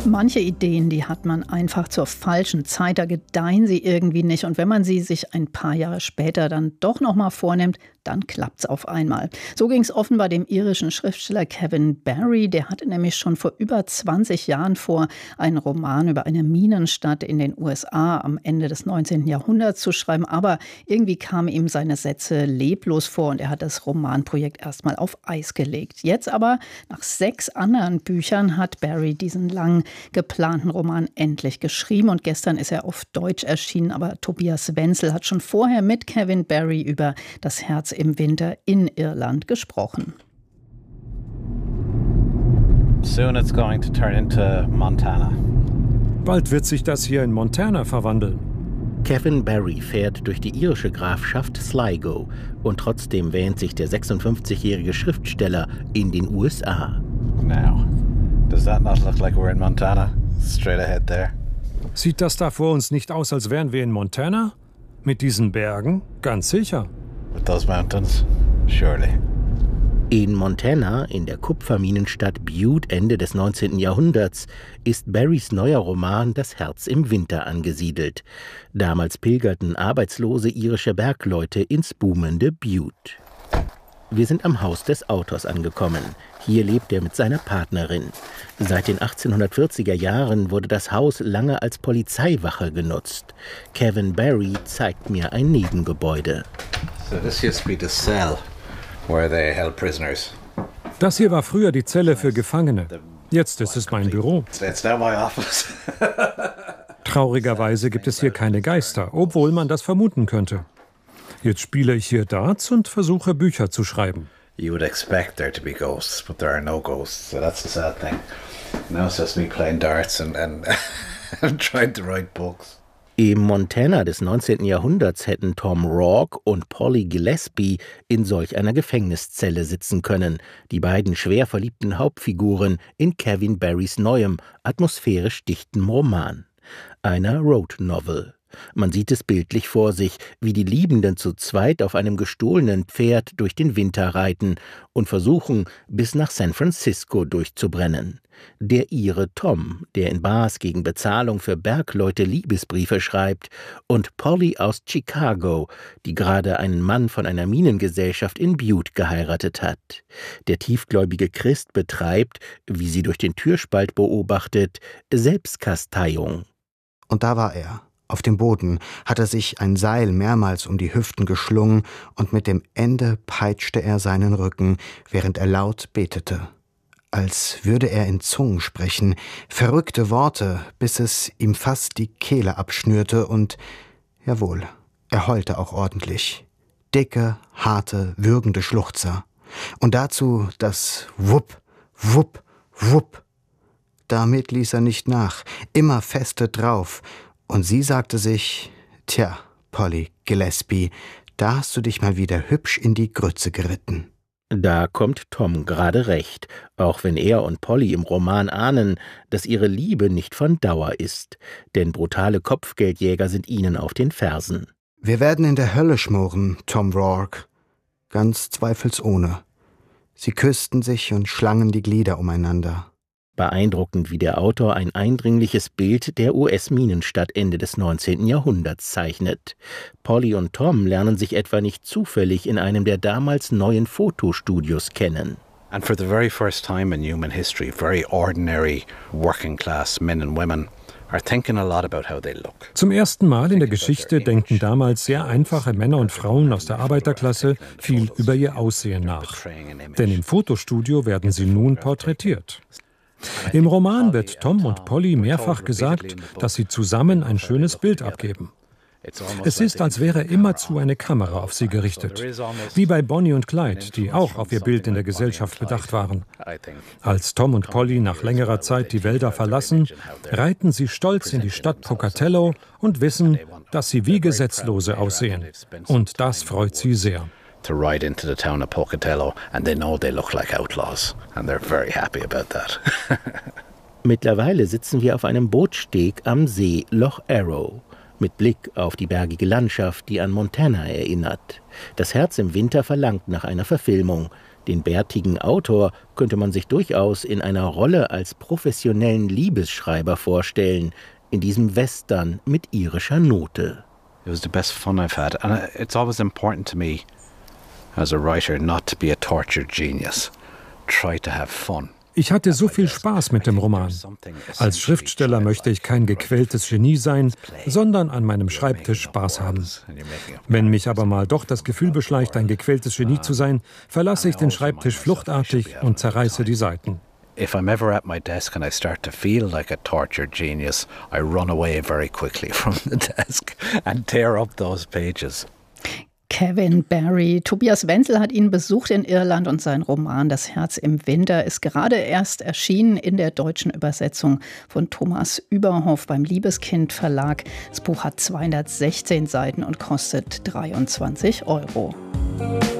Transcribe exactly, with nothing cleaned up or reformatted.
Manche Ideen, die hat man einfach zur falschen Zeit, da gedeihen sie irgendwie nicht. Und wenn man sie sich ein paar Jahre später dann doch noch mal vornimmt, dann klappt's auf einmal. So ging's offenbar dem irischen Schriftsteller Kevin Barry. Der hatte nämlich schon vor über zwanzig Jahren vor, einen Roman über eine Minenstadt in den U S A am Ende des neunzehnten Jahrhunderts zu schreiben. Aber irgendwie kamen ihm seine Sätze leblos vor und er hat das Romanprojekt erstmal auf Eis gelegt. Jetzt aber, nach sechs anderen Büchern, hat Barry diesen lang geplanten Roman endlich geschrieben. Und gestern ist er auf Deutsch erschienen. Aber Tobias Wenzel hat schon vorher mit Kevin Barry über das Herz im Winter in Irland gesprochen. Soon it's going to turn into Montana. Bald wird sich das hier in Montana verwandeln. Kevin Barry fährt durch die irische Grafschaft Sligo und trotzdem wähnt sich der sechsundfünfzigjährige Schriftsteller in den U S A. Now, does that not look like we're in Montana? Straight ahead there. Sieht das da vor uns nicht aus, als wären wir in Montana? Mit diesen Bergen? Ganz sicher. With those mountains? Surely. In Montana, in der Kupferminenstadt Butte Ende des neunzehnten Jahrhunderts, ist Barrys neuer Roman Das Herz im Winter angesiedelt. Damals pilgerten arbeitslose irische Bergleute ins boomende Butte. Wir sind am Haus des Autors angekommen. Hier lebt er mit seiner Partnerin. Seit den achtzehnhundertvierziger Jahren wurde das Haus lange als Polizeiwache genutzt. Kevin Barry zeigt mir ein Nebengebäude. So this used to be the cell where they held prisoners. Das hier war früher die Zelle für Gefangene. Jetzt ist es mein Büro. It's now my office. Traurigerweise gibt es hier keine Geister, obwohl man das vermuten könnte. Jetzt spiele ich hier Darts und versuche Bücher zu schreiben. You would expect there to be ghosts, but there are no ghosts. So that's the sad thing. Now it's just me playing darts and, and, and trying to write books. Im Montana des neunzehnten Jahrhunderts hätten Tom Rourke und Polly Gillespie in solch einer Gefängniszelle sitzen können. Die beiden schwer verliebten Hauptfiguren in Kevin Barrys neuem, atmosphärisch dichten Roman. Einer Road Novel. Man sieht es bildlich vor sich, wie die Liebenden zu zweit auf einem gestohlenen Pferd durch den Winter reiten und versuchen, bis nach San Francisco durchzubrennen. Der Ire Tom, der in Bars gegen Bezahlung für Bergleute Liebesbriefe schreibt, und Polly aus Chicago, die gerade einen Mann von einer Minengesellschaft in Butte geheiratet hat. Der tiefgläubige Christ betreibt, wie sie durch den Türspalt beobachtet, Selbstkasteiung. Und da war er. Auf dem Boden hat er sich ein Seil mehrmals um die Hüften geschlungen und mit dem Ende peitschte er seinen Rücken, während er laut betete. Als würde er in Zungen sprechen, verrückte Worte, bis es ihm fast die Kehle abschnürte und, jawohl, er heulte auch ordentlich. Dicke, harte, würgende Schluchzer. Und dazu das Wupp, Wupp, Wupp. Damit ließ er nicht nach, immer feste drauf. Und sie sagte sich, tja, Polly Gillespie, da hast du dich mal wieder hübsch in die Grütze geritten. Da kommt Tom gerade recht, auch wenn er und Polly im Roman ahnen, dass ihre Liebe nicht von Dauer ist, denn brutale Kopfgeldjäger sind ihnen auf den Fersen. Wir werden in der Hölle schmoren, Tom Rourke. Ganz zweifelsohne. Sie küssten sich und schlangen die Glieder umeinander. Beeindruckend, wie der Autor ein eindringliches Bild der U S-Minenstadt Ende des neunzehnten Jahrhunderts zeichnet. Polly und Tom lernen sich etwa nicht zufällig in einem der damals neuen Fotostudios kennen. And for the very first time in human history, very ordinary working class men and women are thinking a lot about how they look. Zum ersten Mal in der Geschichte denken damals sehr einfache Männer und Frauen aus der Arbeiterklasse viel über ihr Aussehen nach. Denn im Fotostudio werden sie nun porträtiert. Im Roman wird Tom und Polly mehrfach gesagt, dass sie zusammen ein schönes Bild abgeben. Es ist, als wäre immerzu eine Kamera auf sie gerichtet. Wie bei Bonnie und Clyde, die auch auf ihr Bild in der Gesellschaft bedacht waren. Als Tom und Polly nach längerer Zeit die Wälder verlassen, reiten sie stolz in die Stadt Pocatello und wissen, dass sie wie Gesetzlose aussehen. Und das freut sie sehr. To ride into the town of Pocatello and they know they look like outlaws and they're very happy about that. Mittlerweile sitzen wir auf einem Bootssteg am See Loch Arrow, mit Blick auf die bergige Landschaft, die an Montana erinnert. Das Herz im Winter verlangt nach einer Verfilmung. Den bärtigen Autor könnte man sich durchaus in einer Rolle als professionellen Liebesschreiber vorstellen, in diesem Western mit irischer Note. It was the best fun I've had, and it's always important to me as a writer not to be a tortured genius. Try to have fun. Ich hatte so viel Spaß mit dem Roman. Als Schriftsteller möchte ich kein gequältes Genie sein, sondern an meinem Schreibtisch Spaß haben. Wenn mich aber mal doch das Gefühl beschleicht, ein gequältes Genie zu sein, verlasse ich den Schreibtisch fluchtartig und zerreiße die Seiten. If I'm ever at my desk and I start to feel like a tortured genius, I run away very quickly from the desk and tear up those pages. Kevin Barry. Tobias Wenzel hat ihn besucht in Irland und sein Roman »Das Herz im Winter« ist gerade erst erschienen in der deutschen Übersetzung von Thomas Überhoff beim Liebeskind Verlag. Das Buch hat zweihundertsechzehn Seiten und kostet dreiundzwanzig Euro.